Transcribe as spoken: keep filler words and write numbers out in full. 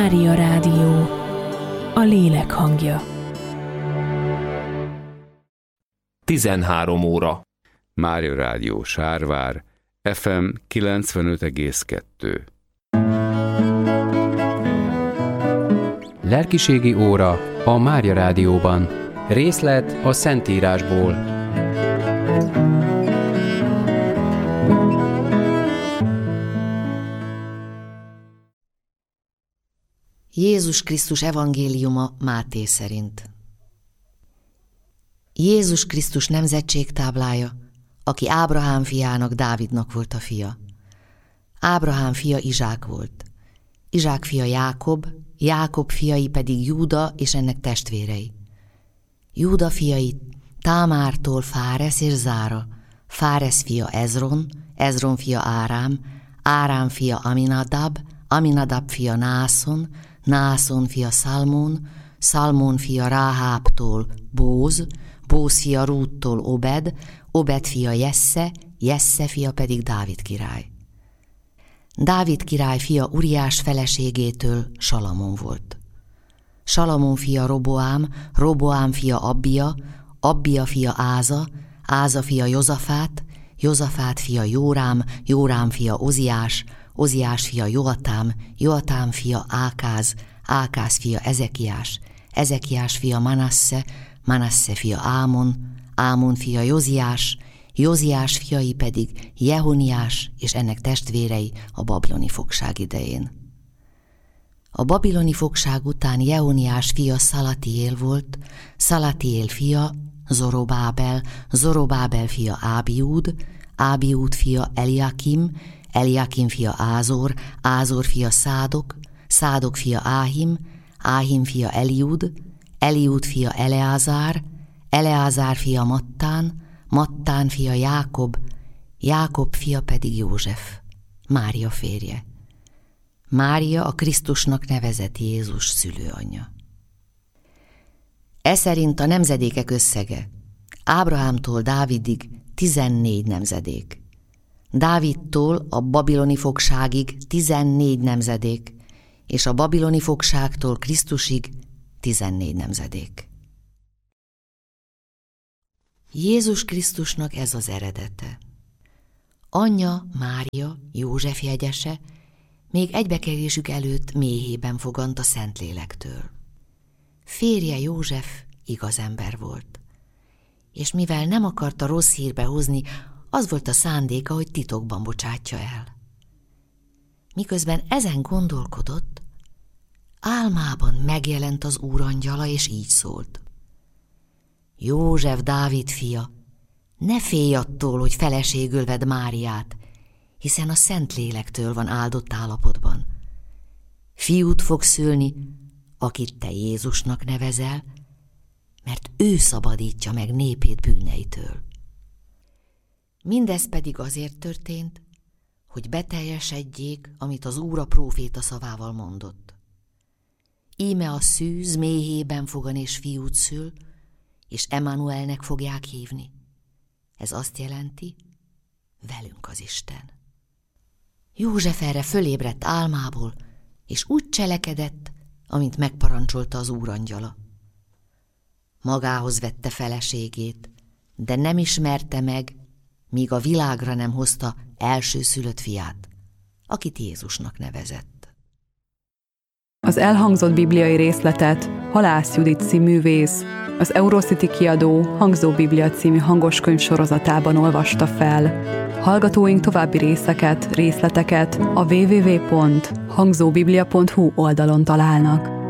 Mária Rádió, a lélek hangja. tizenhárom óra. Mária Rádió Sárvár, ef em kilencvenöt egész kettő. Lelkiségi óra a Mária Rádióban. Részlet a Szentírásból. Jézus Krisztus evangéliuma Máté szerint. Jézus Krisztus nemzetségtáblája, aki Ábrahám fiának, Dávidnak volt a fia. Ábrahám fia Izsák volt. Izsák fia Jákob, Jákob fiai pedig Júda és ennek testvérei. Júda fiai Támártól Fáresz és Zára, Fáresz fia Ezron, Ezron fia Árám, Árám fia Aminadab, Aminadab fia Nászon, Nászon fia Szalmón, Szalmón fia Ráhábtól Bóz, Bóz fia Rúttól Obed, Obed fia Jesse, Jesse fia pedig Dávid király. Dávid király fia Uriás feleségétől Salamon volt. Salamon fia Roboám, Roboám fia Abbia, Abbia fia Áza, Áza fia Jozafát, Jozafát fia Jórám, Jórám fia Oziás, Oziás fia Joatám, Joatám fia Ákáz, Ákáz fia Ezekiás, Ezekiás fia Manasse, Manasse fia Ámon, Ámon fia Józiás, Józiás fiai pedig Jehoniás és ennek testvérei a babiloni fogság idején. A babiloni fogság után Jehoniás fia Szalatiél volt, Szalatiél fia Zorobábel, Zorobábel fia Ábiúd, Ábiúd fia Eliakim, Eliakim fia Ázor, Ázor fia Szádok, Szádok fia Áhim, Áhim fia Eliud, Eliud fia Eleázár, Eleázár fia Mattán, Mattán fia Jákob, Jákob fia pedig József, Mária férje. Mária a Krisztusnak nevezett Jézus szülőanyja. E szerint a nemzedékek összege Ábrahámtól Dávidig tizennégy nemzedék. Dávidtól a babiloni fogságig tizennégy nemzedék, és a babiloni fogságtól Krisztusig tizennégy nemzedék. Jézus Krisztusnak ez az eredete. Anyja Mária, József jegyese, még egybekerülésük előtt méhében fogant a Szentlélektől. Férje József igaz ember volt, és mivel nem akarta rossz hírbe hozni, az volt a szándéka, hogy titokban bocsátja el. Miközben ezen gondolkodott, álmában megjelent az Úr angyala, és így szólt. József, Dávid fia, ne félj attól, hogy feleségül vedd Máriát, hiszen a Szentlélektől van áldott állapotban. Fiút fog szülni, akit te Jézusnak nevezel, mert ő szabadítja meg népét bűneitől. Mindez pedig azért történt, hogy beteljesedjék, amit az Úr a próféta szavával mondott. Íme a szűz méhében fogan és fiút szül, és Emmanuelnek fogják hívni. Ez azt jelenti, velünk az Isten. József erre fölébredt álmából, és úgy cselekedett, amint megparancsolta az Úr angyala. Magához vette feleségét, de nem ismerte meg, míg a világra nem hozta elsőszülött fiát, akit Jézusnak nevezett. Az elhangzott bibliai részletet Halász Judit cíművész, az Eurocity kiadó Hangzó Biblia című hangoskönyv sorozatában olvasta fel. Hallgatóink további részeket, részleteket a double-u double-u double-u pont hangzóbiblia pont hu oldalon találnak.